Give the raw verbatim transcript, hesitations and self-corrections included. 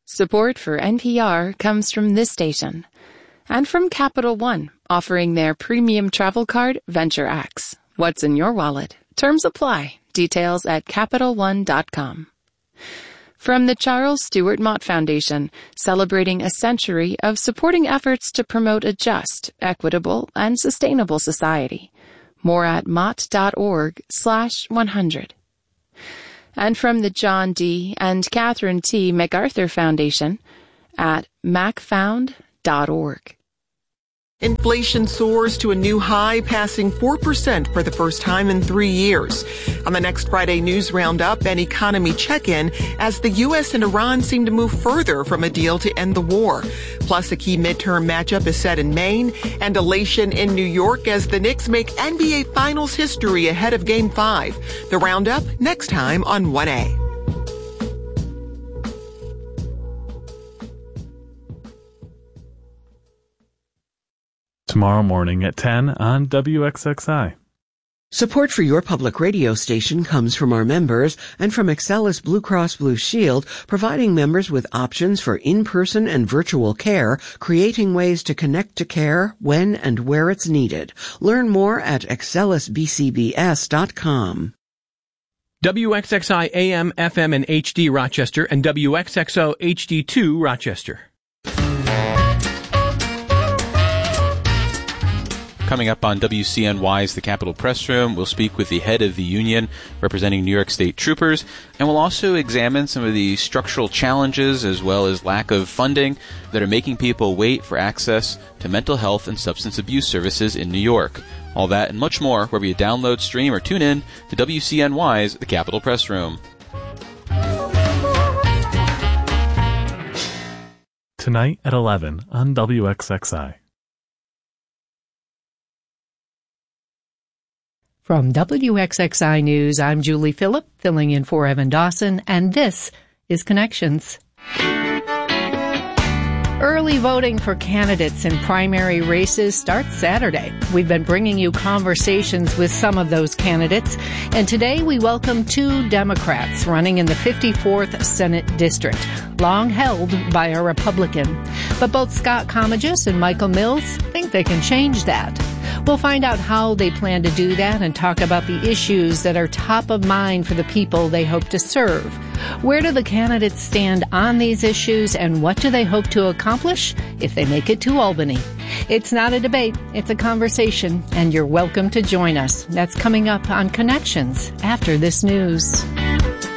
Support for N P R comes from this station and from Capital One, offering their premium travel card, Venture X. What's in your wallet? Terms apply. Details at Capital One dot com. From the Charles Stewart Mott Foundation, celebrating a century of supporting efforts to promote a just, equitable, and sustainable society. More at mott.org slash 100. And from the John D. and Catherine T. MacArthur Foundation at mac found dot org. Inflation soars to a new high, passing four percent for the first time in three years. On the next Friday News Roundup and Economy Check-In, as the U S and Iran seem to move further from a deal to end the war. Plus, a key midterm matchup is set in Maine, and elation in New York as the Knicks make N B A Finals history ahead of Game five. The Roundup, next time on one A. Tomorrow morning at ten on W X X I. Support for your public radio station comes from our members and from Excellus Blue Cross Blue Shield, providing members with options for in-person and virtual care, creating ways to connect to care when and where it's needed. Learn more at excellus b c b s dot com. W X X I A M, F M, and H D Rochester and W X X O H D two Rochester. Coming up on W C N Y's The Capitol Press Room, we'll speak with the head of the union representing New York State troopers, and we'll also examine some of the structural challenges as well as lack of funding that are making people wait for access to mental health and substance abuse services in New York. All that and much more wherever you download, stream, or tune in to W C N Y's The Capitol Press Room. Tonight at eleven on W X X I. From W X X I News, I'm Julie Phillip, filling in for Evan Dawson, and this is Connections. Early voting for candidates in primary races starts Saturday. We've been bringing you conversations with some of those candidates, and today we welcome two Democrats running in the fifty-fourth Senate District, long held by a Republican. But both Scott Comegys and Michael Mills think they can change that. We'll find out how they plan to do that and talk about the issues that are top of mind for the people they hope to serve. Where do the candidates stand on these issues, and what do they hope to accomplish if they make it to Albany? It's not a debate, it's a conversation, and you're welcome to join us. That's coming up on Connections after this news.